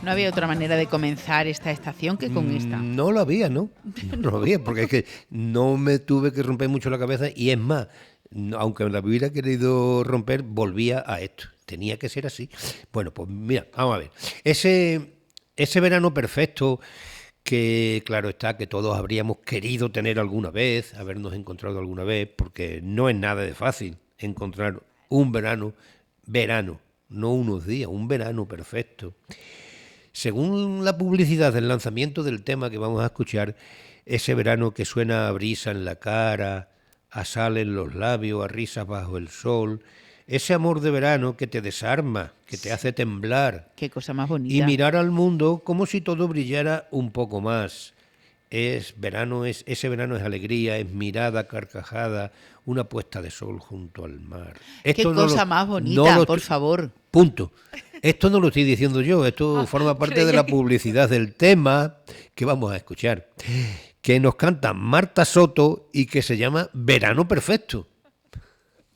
No había otra manera de comenzar esta estación que con esta. No lo había, ¿no? No lo había, porque es que no me tuve que romper mucho la cabeza y es más, aunque me la hubiera querido romper, volvía a esto. Tenía que ser así. Bueno, pues mira, vamos a ver. Ese verano perfecto que claro está que todos habríamos querido tener alguna vez, habernos encontrado alguna vez, porque no es nada de fácil encontrar un verano, no unos días, un verano perfecto. Según la publicidad del lanzamiento del tema que vamos a escuchar, ese verano que suena a brisa en la cara, a sal en los labios, a risas bajo el sol, ese amor de verano que te desarma, que te hace temblar Qué cosa más y bonita. mirar al mundo como si todo brillara un poco más. Ese verano es alegría, es mirada carcajada, una puesta de sol junto al mar. Qué Esto cosa más no bonita, lo por estoy- favor. Punto. Esto no lo estoy diciendo yo, esto forma parte de Creía la que... publicidad del tema que vamos a escuchar, que nos canta Marta Soto y que se llama Verano Perfecto.